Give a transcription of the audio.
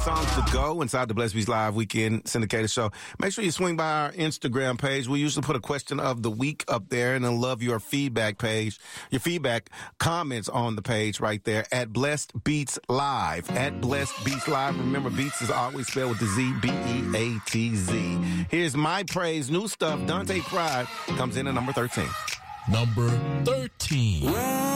Songs to go inside the Blessed Beats Live Weekend Syndicated Show. Make sure you swing by our Instagram page. We usually put a question of the week up there, and I love your feedback page, your feedback comments on the page right there at Blessed Beats Live. At Blessed Beats Live. Remember, Beats is always spelled with the Z, B-E-A-T-Z. Here's My Praise, new stuff. Dante Pride comes in at number 13. Number 13.